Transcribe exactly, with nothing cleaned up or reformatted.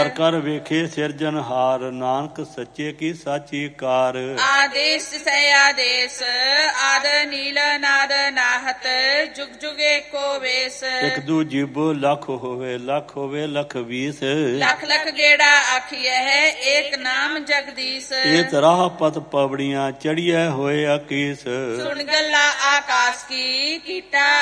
ਕਰ ਕਰ ਵੇਖੇ ਸਿਰਜਨਹਾਰ, ਨਾਨਕ ਸੱਚੇ ਕੀ ਸਾਚੀ ਕਾਰ। ਆਦੇਸ਼ ਸੈ ਆਦੇਸ਼, ਆਦ ਨੀਲ ਨਾਦ ਨਾਹਤ, ਜੁਗ ਜੁਗ ਏਕੋ ਵੇਸ। ਇੱਕ ਦੂ ਜੀਬੋ ਲੱਖ ਹੋਵੇ, ਲੱਖ ਹੋਵੇ ਲੱਖ ਵੀਸ। ਲੱਖ ਲੱਖ ਗੇੜਾ ਆਖੀਐ ਹੈ, ਏਕ ਨਾਮ ਜਗਦੀਸ਼। ਇਹ ਤਰਾਹ ਪਤ ਪਵੜੀਆਂ, ਚੜੀਐ ਹੋਏ ਅਕੀਸ। ਸੁਣ ਗੱਲਾਂ ਆਕਾਸ਼ ਕੀ, ਕੀਤਾ